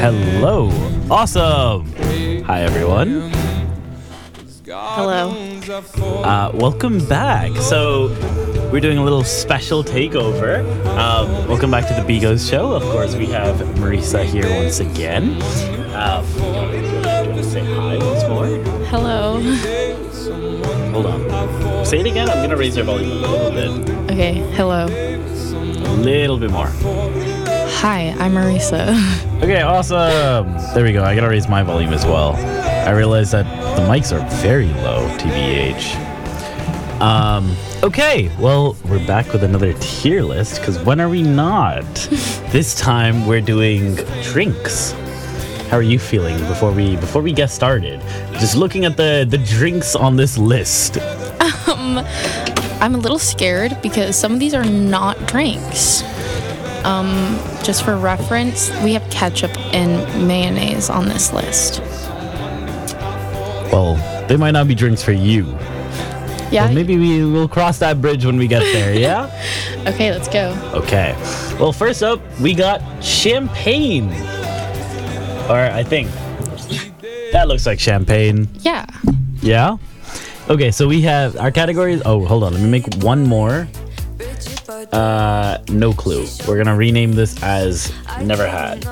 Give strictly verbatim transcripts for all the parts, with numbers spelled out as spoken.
Hello. Awesome. Hi, everyone. Hello. Uh, welcome back. So, we're doing a little special takeover. Um, welcome back to the Bigos Show. Of course, we have Marisa here once again. Um, say hi once more. Hello. Hold on. Say it again. I'm going to raise your volume a little bit. Okay, hello. A little bit more. Hi, I'm Marisa. Okay, awesome. There we go. I got to raise my volume as well. I realized that the mics are very low, T B H. Um, okay, well, we're back with another tier list, because when are we not? This time we're doing drinks. How are you feeling before we before we get started? Just looking at the, the drinks on this list. Um, I'm a little scared because some of these are not drinks. Um, just for reference, we have ketchup and mayonnaise on this list. Well, they might not be drinks for you. Yeah. Well, maybe we will cross that bridge when we get there, yeah? Okay, let's go. Okay. Well, first up, we got champagne. Or I think that looks like champagne. Yeah. Yeah? Okay, so we have our categories. Oh, hold on. Let me make one more. Uh, no clue. We're going to rename this as Never Had.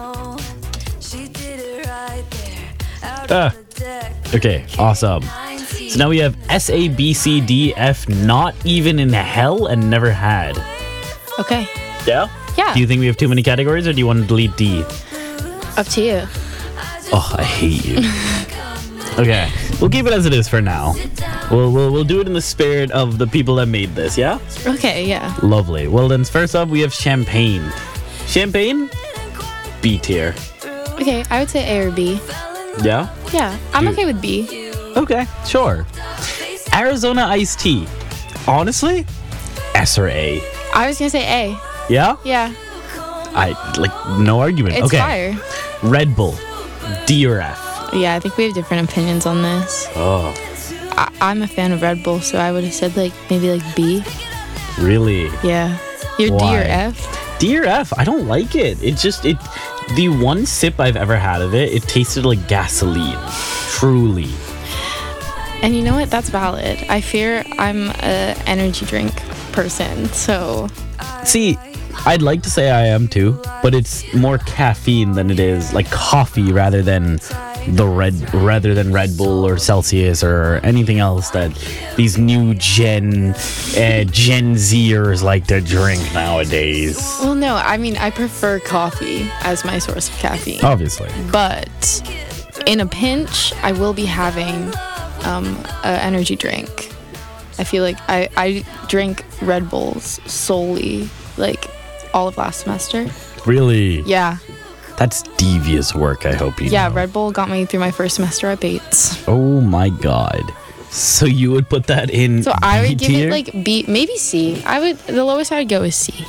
Ah. Okay, awesome. So now we have S, A, B, C, D, F, Not Even in Hell, and Never Had. Okay. Yeah? Yeah. Do you think we have too many categories, or do you want to delete D? Up to you. Oh, I hate you. Okay, we'll keep it as it is for now. We'll, we'll we'll do it in the spirit of the people that made this, yeah? Okay, yeah. Lovely. Well, then first up, we have champagne. Champagne? B tier. Okay, I would say A or B. Yeah? Yeah, I'm You- okay with B. Okay, sure. Arizona iced tea. Honestly, S or A. I was gonna say A. Yeah? Yeah, I like no argument. it's okay. fire. Red Bull. D or F. Yeah, I think we have different opinions on this. Oh, I- I'm a fan of Red Bull, so I would have said like maybe like B. really? Yeah. You're D Why? or F? D or F? I don't like it. It just it. The one sip I've ever had of it, it tasted like gasoline. Truly. And you know what? That's valid. I fear I'm a energy drink person, so See, I'd like to say I am too, but it's more caffeine than it is like coffee rather than the red rather than Red Bull or Celsius or anything else that these new gen uh, Gen Zers like to drink nowadays. well, no. I mean, I prefer coffee as my source of caffeine, Obviously. but in a pinch, I will be having um, an energy drink. I feel like I I drink Red Bulls solely like all of last semester. Really? Yeah, That's devious work, I hope you yeah. know. Red Bull got me through my first semester at Bates. Oh my god. So you would put that in So I B would give tier? it like B, maybe C. I would the lowest I would go is C.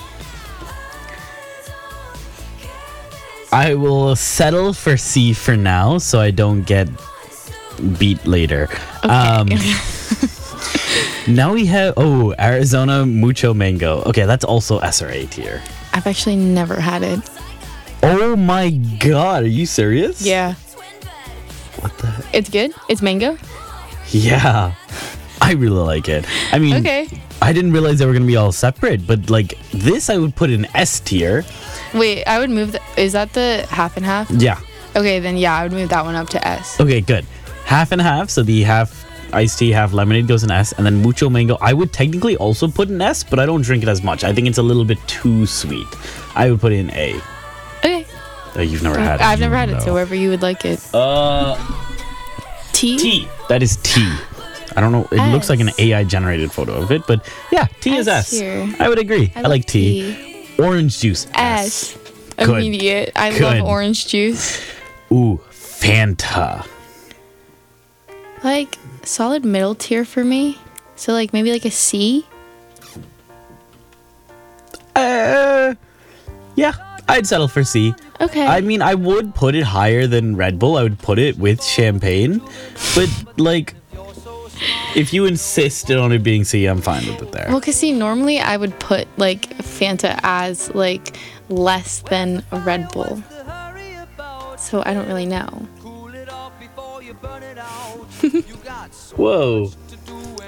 I will settle for C for now so I don't get beat later. Um, now we have, oh, Arizona Mucho Mango. Okay, that's also S or A tier. I've actually never had it. Oh my god, are you serious? Yeah. What the? It's good. It's mango. Yeah. I really like it. I mean, Okay. I didn't realize they were going to be all separate, but like this I would put in S tier. Wait, I would move. The, is that the half and half? Yeah. Okay, then yeah, I would move that one up to S. Okay, good. Half and half, so the half iced tea, half lemonade goes in S, and then Mucho Mango, I would technically also put in S, but I don't drink it as much. I think it's a little bit too sweet. I would put it in A. Okay. Oh, you've never had it. I've you never had it, know. so wherever you would like it. Uh, T. T. That is T. I don't know. It looks like an S. A I generated photo of it, but yeah, T is S S. here. I would agree. I, I like like tea. T. Orange juice. S. Good. Immediate. I Good. love orange juice. Ooh, Fanta. Like solid middle tier for me. So like maybe like a C. Uh, yeah, I'd settle for C. Okay. I mean, I would put it higher than Red Bull. I would put it with champagne. But, like, if you insisted on it being C, I'm fine with it there. Well, because see, normally I would put like Fanta as like less than a Red Bull. so I don't really know. Whoa.